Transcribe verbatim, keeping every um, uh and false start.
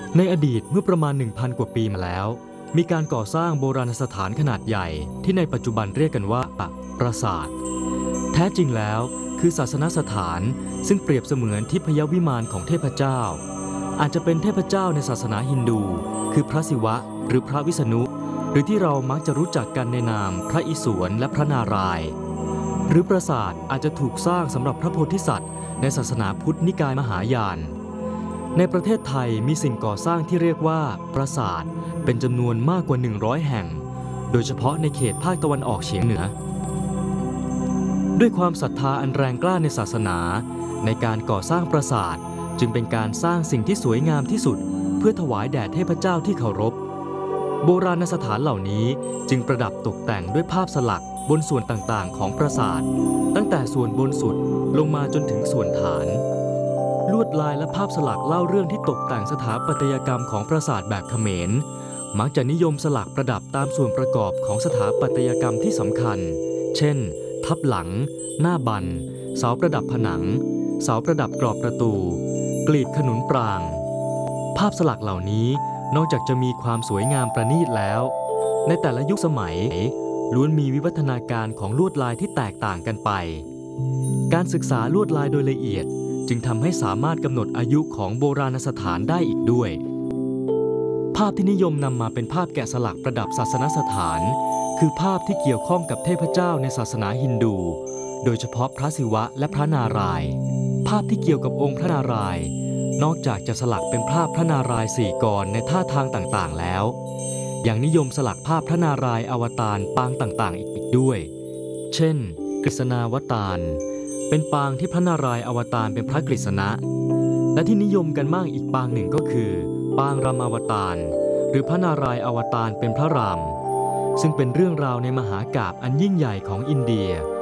ในอดีตเมื่อประมาณ หนึ่งพัน กว่าปีมาแล้วมีการก่อสร้างโบราณสถานขนาดใหญ่ที่ในปัจจุบันเรียกกันว่าปราสาทแท้จริงแล้วคือศาสนสถานซึ่งเปรียบเสมือนทิพยวิมานของเทพเจ้าอาจจะเป็นเทพเจ้าในศาสนาฮินดูคือพระศิวะหรือพระวิษณุหรือที่เรามักจะรู้จักกันในนามพระอิศวรและพระนารายณ์หรือปราสาทอาจจะถูกสร้างสำหรับพระโพธิสัตว์ในศาสนาพุทธนิกายมหายานในประเทศไทยมีสิ่งก่อสร้างที่เรียกว่าปราสาทเป็นจำนวนมากกว่าหนึ่งร้อยแห่งโดยเฉพาะในเขตภาคตะวันออกเฉียงเหนือด้วยความศรัทธาอันแรงกล้าในศาสนาในการก่อสร้างปราสาทจึงเป็นการสร้างสิ่งที่สวยงามที่สุดเพื่อถวายแด่เทพเจ้าที่เคารพโบราณสถานเหล่านี้จึงประดับตกแต่งด้วยภาพสลักบนส่วนต่างๆของปราสาทตั้งแต่ส่วนบนสุดลงมาจนถึงส่วนฐานลวดลายและภาพสลักเล่าเรื่องที่ตกแต่งสถาปัตยกรรมของปราสาทแบบเขมรมักจะนิยมสลักประดับตามส่วนประกอบของสถาปัตยกรรมที่สำคัญเช่นทับหลังหน้าบันเสาประดับผนังเสาประดับกรอบประตูกลีบขนุนปรางภาพสลักเหล่านี้นอกจากจะมีความสวยงามประณีตแล้วในแต่ละยุคสมัยล้วนมีวิวัฒนาการของลวดลายที่แตกต่างกันไปการศึกษาลวดลายโดยละเอียดจึงทำให้สามารถกำหนดอายุของโบราณสถานได้อีกด้วยภาพที่นิยมนำมาเป็นภาพแกะสลักประดับศาสนสถานคือภาพที่เกี่ยวข้องกับเทพเจ้าในศาสนาฮินดูโดยเฉพาะพระศิวะและพระนารายณ์ภาพที่เกี่ยวกับองค์พระนารายณ์นอกจากจะสลักเป็นภาพพระนารายณ์สี่กรในท่าทางต่างๆแล้วยังนิยมสลักภาพพระนารายณ์อวตารปางต่างๆอีกด้วยเช่นกฤษณาวตารเป็นปางที่พระนารายณ์อวตารเป็นพระกฤษณะและที่นิยมกันมากอีกปางหนึ่งก็คือปางรามอวตารหรือพระนารายณ์อวตารเป็นพระรามซึ่งเป็นเรื่องราวในมหากาพย์อันยิ่งใหญ่ของอินเดีย